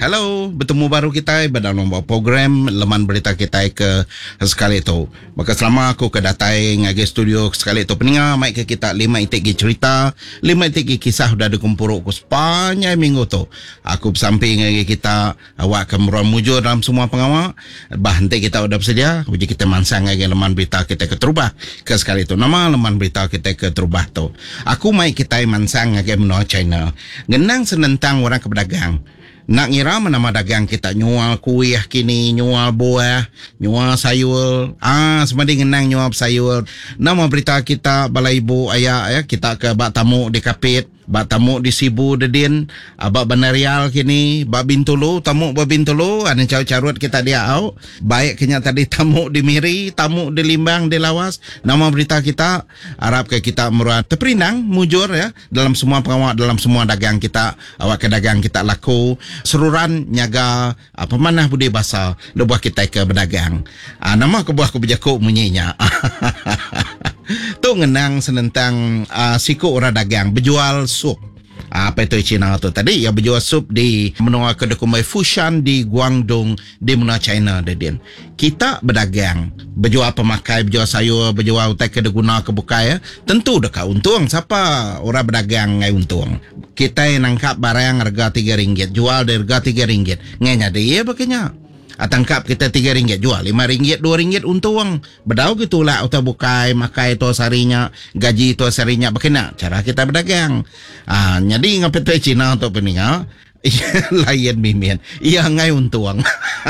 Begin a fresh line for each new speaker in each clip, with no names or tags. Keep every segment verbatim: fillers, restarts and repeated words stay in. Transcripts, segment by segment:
Halo, bertemu baru kita dalam program Leman Berita kita ke sekali itu. Maka selama aku ke datai ngagi studio sekali itu peninga mai ke kita lima itik gi cerita, lima itik gi kisah udah dikumpul ku sepanjang minggu tu. Aku bersamping ngagi kita awak kemuruan mujur dalam semua pengawal. Bah nanti kita udah bersedia, uji kita mansang ngagi Leman Berita kita ke terubah ke sekali itu. Nama Leman Berita kita ke terubah tu. Aku mai kita mansang ngagi menua China. Genang senentang orang kepedagang. Nak ngira nama dagang kita nyual kuih kini, nyual buah, nyual sayur. Ah, semadi ngenang nyual sayur. Nama berita kita bala ibu ayah ya, kita ke bak tamu di Kapit, bak tamu di Sibu Dedin, abak Banarial kini, bak Bintulu, tamu bak Bintulu, ada carut kita dia au. Baik kenya tadi tamu di Miri, tamu di Limbang, di Lawas. Nama berita kita harap ke kita meruat terperinang, mujur ya, dalam semua pengawal, dalam semua dagang kita, awak ke dagang kita laku. Seruran nyaga apa mana budi bahasa lebuah kita ke berdagang. Ah, nama kebuah kebijakuk munyinya. Tu ngenang senentang uh, siku orang dagang berjual sup. Uh, apa itu Cina tu tadi ya, berjual sup di menua kedai Fushan di Guangdong di menua China dedin. Kita berdagang, berjual pemakai, berjual sayur, berjual utai kedai guna kebukai ya. Tentu dekat untung, siapa orang berdagang ngai untung. Kita yang nangkap barang harga tiga ringgit, jual dari harga tiga ringgit. Ngenya dia bakanya. Tangkap kita tiga ringgit, jual lima ringgit, dua ringgit untung. Bedau gitulah uta bukai, makai tu sarinya, gaji tu sarinya. Bagaimana cara kita berdagang? Ah, jadi ngapa tu Cina untuk peninga? Layan mimin. Ia ngai untung.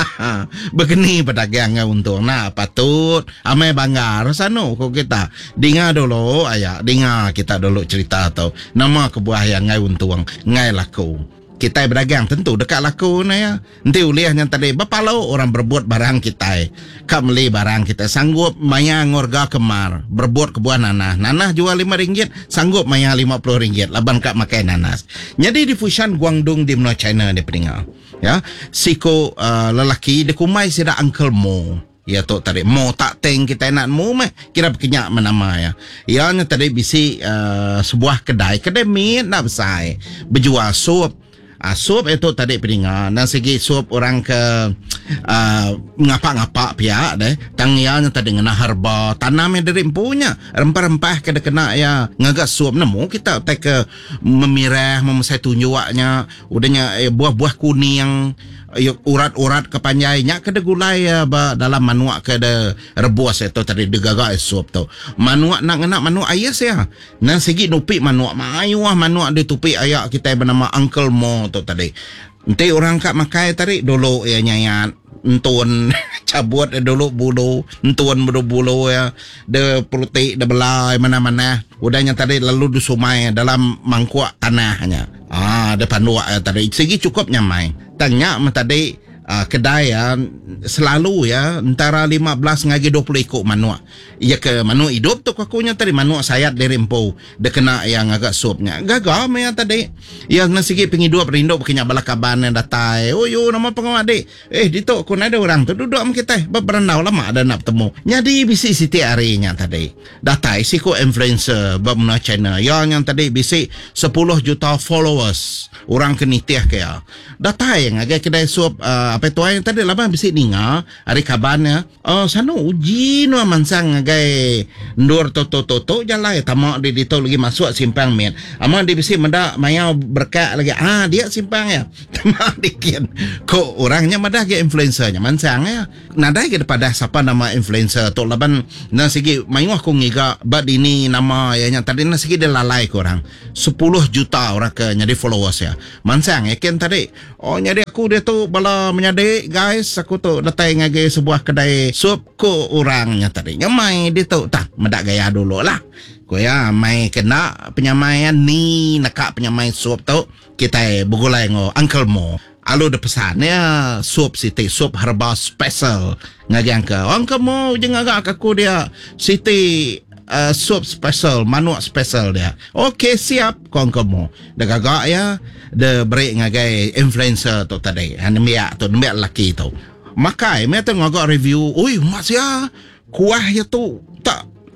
Begini pedagang ngai untung. Nah, patut amai bangga rasano kok kita. Dengar dulu ayah, dengar kita dulu cerita tu. Nama kebuah yang ngai untung, ngai laku. Kita berdagang tentu dekat laku na ya. Nanti uliahnya tadi bapa lo orang berbuat barang kita. Kak beli barang kita sanggup maya ngorga kemar. Berbuat kebuah nanah. Nanah jual lima ringgit, sanggup maya lima puluh ringgit. Laban kak makai nanas. Jadi di Fushan Guangdong di menua China di peningal. Ya, siko uh, lelaki di kumai sida Uncle Mo. Ya tu tadi mo tak teng kita nak mo meh kira berkenyak menama ya. Ianya tadi bisi uh, sebuah kedai kedai mi nak besar berjual sup. Uh, sup itu tadi peningat. Dan segi sup orang ke uh, ngapa-ngapa pihak deh. Tangiannya tadi ngena herba. Tanamnya dari empunya. Rempah-rempah kena kena ya. Ngagak sup. Nemu kita tak ke memirah, memasai tunjuknya. Udahnya eh, buah-buah kuning. Urat-urat kepanjainya kada gulai ya ba dalam manuak kada rebus itu tadi degaga sup tu. Manuak nak nak manuak ayas ya. Nan segi nupi manuak mayuah manuak di tupi ayak kita bernama Uncle Mo tu tadi. Nanti orang kak makai tadi dulu ya nyayat entun cabut dulu bulu entun bulu bulu ya de putih de belai mana-mana. Udahnya tadi lalu disumai dalam mangkuk tanahnya. Ah, depan luar ya, tadi segi cukup nyamai. Tanya tadi uh, kedai ya selalu ya antara lima belas ngagi dua puluh ikut manuak. Ya ke manuak hidup tu kakunya tadi manuak sayat dari empu. Dia kena yang agak supnya. Gagam ya tadi. Ya nasigi penghidup rindu berkenyak balakaban yang datai. Oh yo nama pengawal adik. Eh dito kun ada orang tu duduk sama kita. Berendau lama ada nak bertemu. Jadi bisi siti harinya tadi. Datai siku influencer bermenua China. Yang yang tadi bisi sepuluh juta followers. Orang kenitiah kaya. Datai yang agak kedai sup uh, apa tu yang tadi lama bisi ninga hari kabarnya. Oh sana uji no mansang agai ndur to to to to jalai tamak di dito lagi masuk simpang men. Ama di bisi menda maya berkat lagi. Ah dia simpang ya. Tamak dikian. Kok orangnya madah ke influencernya mansang ya. Nadai ke daripada siapa nama influencer tu laban na segi mayu aku ngiga bad ini nama ya nya tadi na segi dia lalai ke orang. sepuluh juta orang ke nyadi followers ya. Mansang ya ken tadi. Oh nyadi aku dia tu bala menyadi guys aku tu datang ngagi sebuah kedai sup ko orangnya tadi. Nyamai dia tu tak medak gaya dulu lah. Ko ya mai kena penyamaian ni nakak penyamai sup tu kita bergulai ngo Uncle Mo. Alu de pesannya sup siti sup herba special ngagi angka. Uncle Mo jangan agak aku dia siti Uh, sup special, manuak special dia. Okey siap kongko mo. Dah gagak ya, dah break ngagai influencer tu tadi. Han miak tu, miak laki tu. Makai, miak tu ngagak review. Oi, masih kuah ya tu tak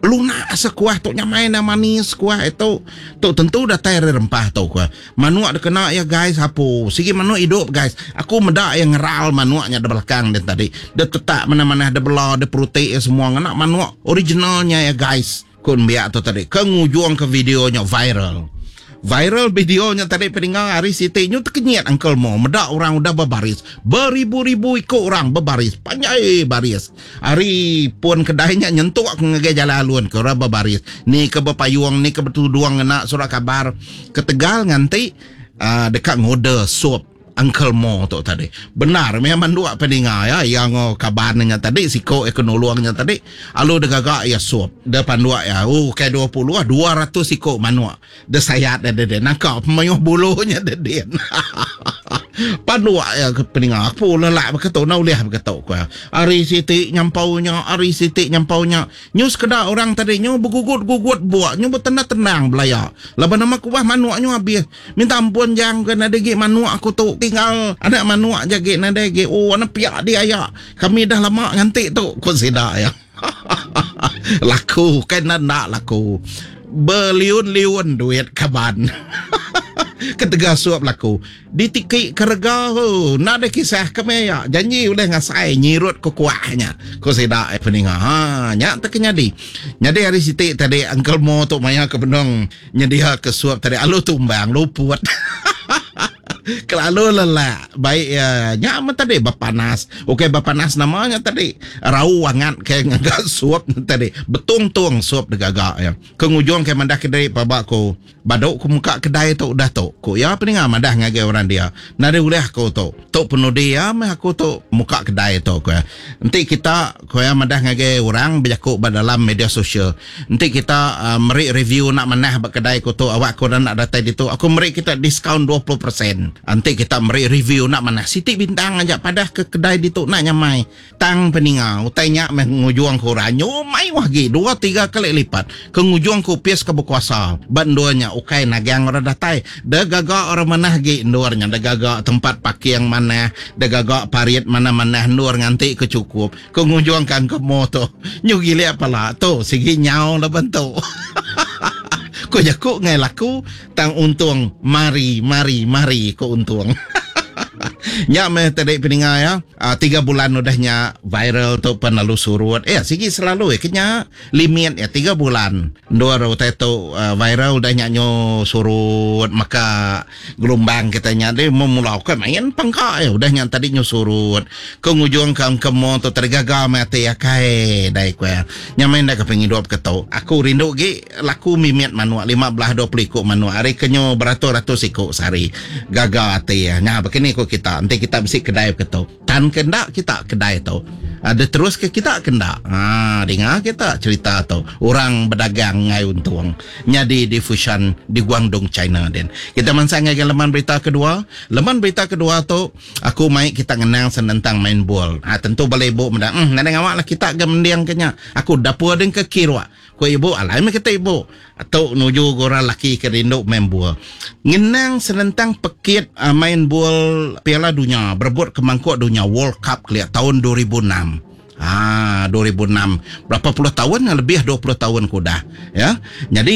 lunak sekuah tu nyamai na manis kuah itu tu tentu dah tayar rempah tu kuah manuak dah kena ya guys hapo sige manuak hidup guys aku medak yang ngeral manuaknya di belakang dan tadi dia tetap mana-mana ada belah ada protein semua ngana manuak originalnya ya guys kun biak tu tadi kengujung ke videonya viral viral videonya tadi peninggal hari Siti nyu terkenyat Uncle Mo medak orang udah berbaris beribu-ribu ikut orang berbaris panjai baris hari pun kedainya nyentuh aku ngege jalan ke orang berbaris ni ke bepayuang ni ke betuduang nak surat kabar ke Tegal nganti uh, dekat ngode sup Uncle Mo tu tadi benar memang dua peninggal ya yang oh, kabarnya tadi siko ekonolongnya tadi alu degagak ya sup depan dua ya oh kayak dua puluh ah dua ratus siko manua de sayat de de nangkap pemayo bulunya de de panua ya peninggal aku lelak beketu nau liah beketu ku ari Siti nyampaunya ari Siti nyampaunya nyus keda orang tadi nyu begugut-gugut buat nyu bertenang-tenang belaya laban nama kuah manuak nyu habis minta ampun jang kena degi manuak aku tu tinggal anak manuak jage na degi oh anak piak dia ya kami dah lama ngantik tu ku sida ya laku kan nak laku berliun-liun duit kaban ketega suap laku ditiki kerga ho nak ada kisah kami ya janji oleh ngasai nyirut kukuahnya ko sida peninga ha nya tak nyadi nyadi hari Siti tadi Uncle Mo tu maya ke benong nyedia ke suap tadi alu tumbang luput kalau lelah baik ya nya tadi bapanas okey bapanas namanya tadi rawangan kayak ngagak suap tadi betung-tung suap degagak ya kengujung kayak mandah kedai babak ko badok ku muka kedai tu dah tu ko ya peninga mandah ngage orang dia nade uleh ko tu tu penuh dia meh aku tu muka kedai tu ko nanti kita ko ya mandah ngage orang berjakuk dalam media sosial nanti kita uh, meri review nak manah bak kedai ko tu awak ko nak datai itu aku meri kita diskaun dua puluh peratus nanti kita meri review nak mana Siti bintang aja padah ke kedai di tu nak nyamai tang peningau tanya mengujung kurang nyomai wagi dua tiga kali lipat kengujung ku pies ke berkuasa banduanya ukai nagang orang datai dah gagak orang mana gi ndurnya dah gagak tempat pakai yang mana dah gagak parit mana-mana ndur nganti kecukup kengujung kan ke moto nyugi le apalah tu sigi nyau lah bentuk ko jaku ngai laku tang untung mari mari mari ko untung nya me tadi peninga ya uh, tiga bulan udahnya viral tu penalu surut eh sigi selalu ya kenya limit ya tiga bulan dua rota itu uh, viral udahnya nyo surut maka gelombang kitanya dia memulai ke main pangka ya udahnya tadi nyo surut kengujung kam kemo tu tergagal mati ya kai dai ku nya main dah kepengin hidup ketau aku rindu gi laku mimit manuak lima belas dua puluh ikut manuak hari kenyo beratus-ratus ikut sehari gagal ati ya nya begini ko kita nanti kita bisi kedai ketau tan kendak kita kedai tau ada terus ke kita kendak ha dengar kita cerita tau orang berdagang ngai untung nyadi di Fushan di Guangdong China den kita mansang ngai leman berita kedua leman berita kedua tu aku mai kita ngenang tentang main bola ha tentu balai ibu mendak hmm nang awak lah kita ke mendiang kenya aku dapur den ke kirwa ko ibu alai me kita ibu atau nuju orang laki ke rindu main bola ngenang tentang pekit uh, main bola Piala Dunia berebut ke mangkuk dunia World Cup kelihat tahun dua ribu enam Ah, dua ribu enam berapa puluh tahun lebih dua puluh tahun kuda ya. Jadi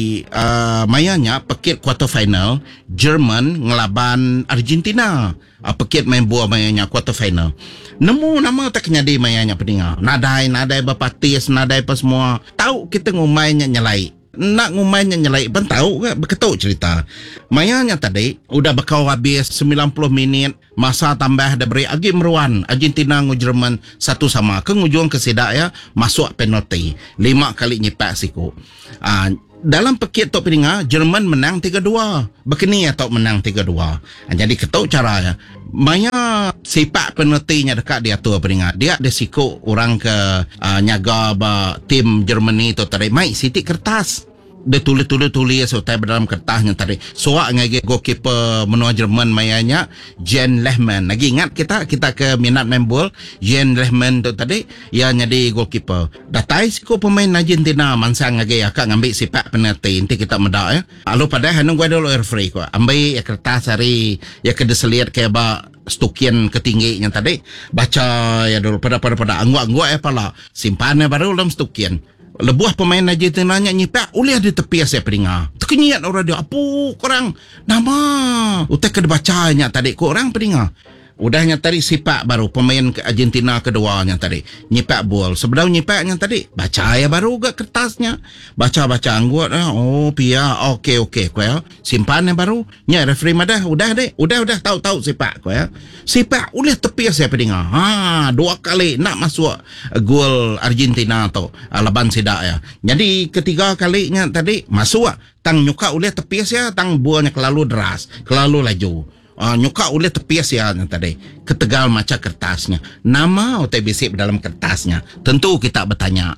uh, mayanya pekit quarter final Jerman ngelaban Argentina. Uh, pekit main bola mayanya quarter final. Nemu nama tak nyadi mayanya pendengar. Nadai nadai bapatis nadai apa semua. Tahu kita ngumainya nyelai. Nak ngumainya nyelai pun tahu ke beketuk cerita. Mayanya tadi udah bakal habis sembilan puluh minit masa tambah dah beri agi meruan Argentina ngu Jerman satu sama ke ngujung ke sedak ya masuk penalti lima kali nyipak siku. Ah dalam pekit tok peninga Jerman menang tiga dua. Bekeni atau menang tiga dua. Jadi ketuk cara ya. Maya sepak penaltinya dekat dia tu peninga. Dia ada siku orang ke uh, nyaga ba tim Germany tu tadi mai Siti kertas. Dia tulis-tulis-tulis so tai dalam kertasnya tadi. Soak ngage goalkeeper menua Jerman mayanya Jan Lehmann. Lagi ingat kita kita ke minat main bola Jan Lehmann tu tadi ia jadi goalkeeper. Datai siku pemain Argentina mansang ngage akak ngambil sepak penalti. Nanti kita medak ya. Lalu pada hanung gua dulu air free ko. Ambil ya kertas hari ya ke deseliat kayak ba stukian ketingginya tadi. Baca ya dulu pada pada pada angguk-angguk ya pala. Simpannya baru dalam stukian. Lebuah pemain Argentina nya nyipak oleh di tepi saya pendengar. Terkenyat orang dia. Apa korang nama? Utai kena bacanya tadi korang pendengar. Udahnya tadi sipak baru pemain ke Argentina keduanya tadi nyipak bol. Sebelum nyipaknya tadi baca ya baru ke kertasnya. Baca-baca anggut. Oh pia. Okey okey ko ya. Simpan yang baru. Nya referee madah udah deh. Udah udah tahu-tahu sipak ko ya. Sipak oleh tepi saya pendengar. Ha dua kali nak masuk gol Argentina tu laban sidak ya. Jadi ketiga kalinya tadi masuk tang nyuka oleh tepi saya tang buahnya kelalu deras, kelalu laju. Uh, nyuka oleh tepias ya tadi ketegal macam kertasnya nama O T B C dalam kertasnya tentu kita bertanya.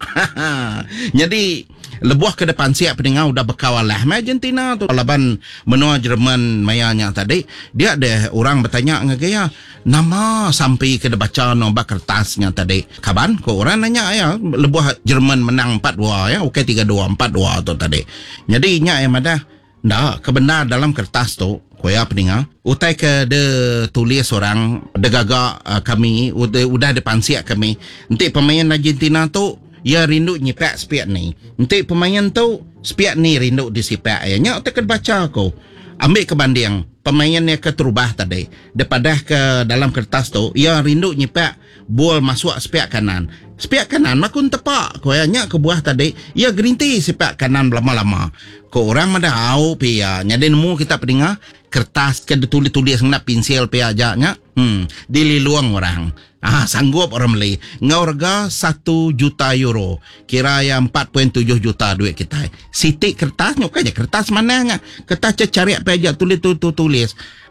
Jadi lebuah ke depan siap pendengar udah berkawal lah Argentina tu laban menua Jerman mayanya tadi dia ada orang bertanya ngagaya nama sampai ke baca nombor kertasnya tadi kaban ko orang nanya ya lebuah Jerman menang empat dua ya okey tiga dua empat dua tu tadi jadi nya yang ada ndak kebenar dalam kertas tu koya pendengar utai ke de tulis orang de gagak uh, kami udah udah depan siap kami nanti pemain Argentina tu ya rindu nyipak spiak ni nanti pemain tu spiak ni rindu disipak ayahnya utai ke baca ko ambil kebanding pemainnya ke terubah tadi daripada ke dalam kertas tu ya rindu nyipak bol masuk spiak kanan spiak kanan makun tepak koyanya ke buah tadi ya gerinti sipak kanan lama-lama ko orang mana tahu pia nyade nemu kita pendengar kertas ke tulis-tulis nak pensil pia ajaknya hmm dililuang orang ah sanggup orang beli ngau harga satu juta euro kira yang empat koma tujuh juta duit kita sitik kertasnya kaya kertas mananya kertas cari apa aja tulis tulis tulis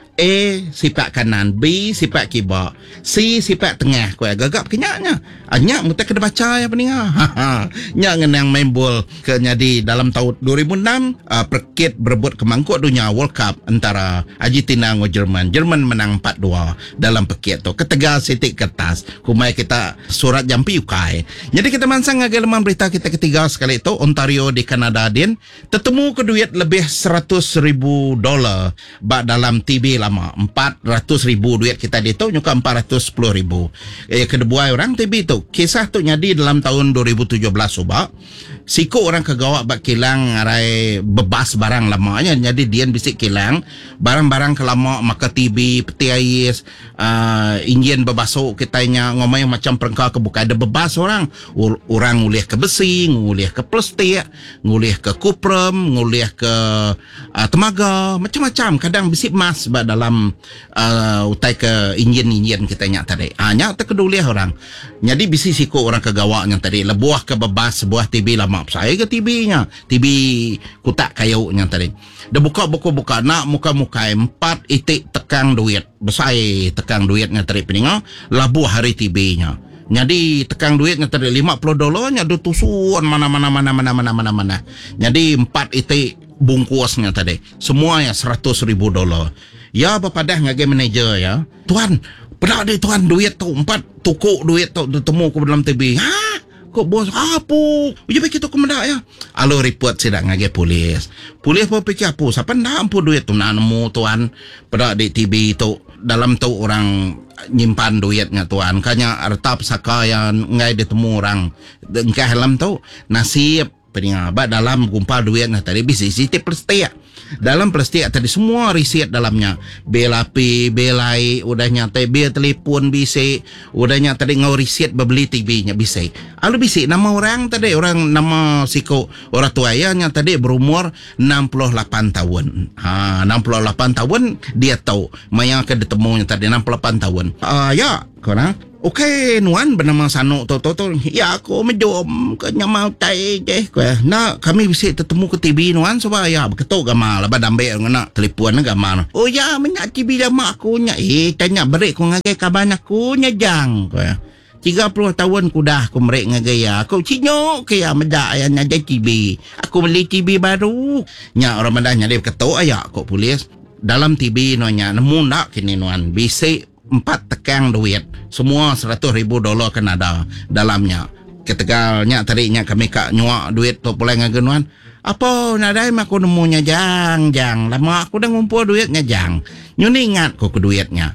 A sipak kanan, B sipak kibak, C sipak tengah. Kau gagap kenyaknya. Anyak muta kena baca ya pendengar. Nyak ngenang main bol ke nyadi dalam tahun dua ribu enam uh, perkit berebut kemangkuk dunia World Cup antara Argentina dengan Jerman. Jerman menang empat dua dalam perkit tu. Ketegal sitik kertas. Kumai kita surat jampi ukai. Jadi kita mansang ngagak lemah berita kita ketiga sekali itu Ontario di Kanada din tertemu ke duit lebih seratus ribu dolar bak dalam T V lama empat ratus ribu duit kita di tu nyuka empat ratus sepuluh ribu eh kedua orang T B tu kisah tu nyadi dalam tahun dua ribu tujuh belas subak siku orang kegawak bak kilang ngarai bebas barang lamanya jadi dian bisik kilang barang-barang kelama maka T V peti ais uh, ingin bebasuk kitanya ngomong macam perengkau kebuka ada bebas orang Ur- orang ngulih ke besi ngulih ke plastik ngulih ke kuprum ngulih ke uh, temaga macam-macam kadang bisik mas bak dalam uh, utai ke ingin-ingin kita nyak tadi hanya ah, terkeduli orang jadi bisi siku orang kegawaknya tadi lebuah ke bebas sebuah T V lama saya ke T V-nya T V kutak kayunya tadi dah buka buka-buka nak muka-muka empat itik tekang duit besar tekang duitnya tadi peninggal labuah hari T V-nya jadi tekang duitnya tadi lima puluh dolarnya ada tusuan mana-mana mana-mana mana-mana mana jadi empat itik bungkusnya tadi semuanya seratus ribu dolar ya bapadah ngagai manager ya tuan pernah ada tuan duit tu empat tukuk duit tu temu ke dalam T V ha kok bos apa uji baik itu kemendak ya alo report sidak ngagai polis polis pun fikir apa siapa nak ampu duit tu nak nemu tuan pada di T V tu dalam tu orang nyimpan duitnya tuan kanya artap saka yang ngai ditemu orang engkau dalam tu nasib peninggabat dalam gumpal duitnya tadi bisi siti plastik dalam plastik tadi semua riset dalamnya bil api bil air udah nyata bil telefon bisi udah nyata ngau riset beli T V-nya bisi alu bisi nama orang tadi orang nama siko orang tua ya nyata tadi berumur enam puluh lapan tahun ha enam puluh lapan tahun dia tahu mayang ke ditemunya tadi enam puluh lapan tahun ah uh, ya korang okey nuan bernama Sanuk tu tu tu ya aku menjom ke nyamau tai je ko nak kami bisa ketemu ke T V nuan sebab ya beketuk gamar lah badambe ngena telefon gamar oh ya minyak T V lama aku nya eh tanya berik ko ngagai kaban aku nya jang ko tiga puluh tahun ku dah aku merek ngagaya aku cinyok ke ya medak ayah nyajai T V aku beli T V baru nya orang medah nya dia beketuk ayak ko polis dalam T V no nya nemu nak kini nuan bisa empat tekang duit semua seratus ribu dolar Kanada dalamnya ketegalnya tadinya kami kak nyuak duit tu pulai ngagenuan apa nadai aku nemunya jang jang lama aku dah ngumpul duitnya jang nyuni ingat ko ke duitnya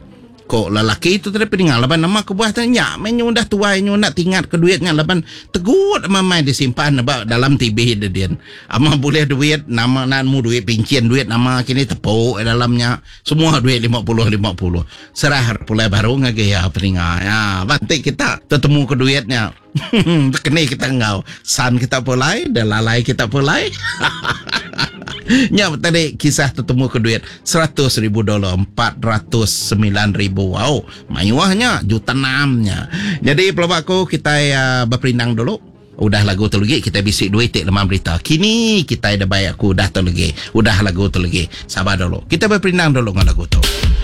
kok lelaki itu tadi peninggal laban nama ke buah tanya menyu dah tua nyu nak tingat ke duitnya laban tegut mamai disimpan ba dalam T B dia dia ama boleh duit nama nanmu duit pincin duit nama kini tepuk dalamnya semua duit lima puluh lima puluh serah pula baru ngagaya peninggal ya bantik kita ketemu ke duitnya kena kita ngau san kita pulai dan lalai kita pulai nya tadi kisah tertemu ke duit seratus ribu dolar empat ratus sembilan ribu wow mayuahnya juta enamnya jadi pelabak aku kita ya berperindang dulu udah lagu tu lagi kita bisik duit tik lemah berita kini kita ada baik aku udah tu lagi udah lagu tu lagi sabar dulu kita berperindang dulu dengan lagu tu